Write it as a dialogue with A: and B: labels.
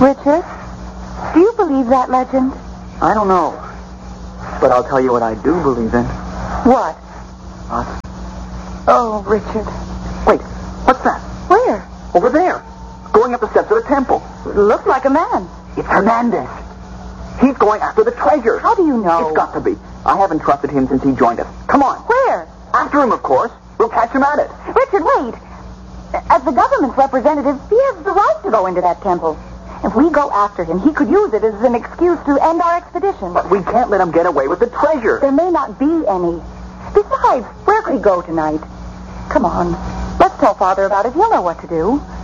A: Richard, do you believe that legend?
B: I don't know. But I'll tell you what I do believe in.
A: What?
B: Us.
A: Oh, Richard.
B: Wait, what's that?
A: Where?
B: Over there. Going up the steps of the temple.
A: Looks like a man.
B: It's Hernandez. He's going after the treasure.
A: How do you know?
B: It's got to be. I haven't trusted him since he joined us. Come on.
A: Where?
B: After him, of course. We'll catch him at it.
A: Richard, wait. As the government's representative, he has the right to go into that temple. If we go after him, he could use it as an excuse to end our expedition.
B: But we can't let him get away with the treasure.
A: There may not be any. Besides, where could he go tonight? Come on. Let's tell Father about it. He'll know what to do.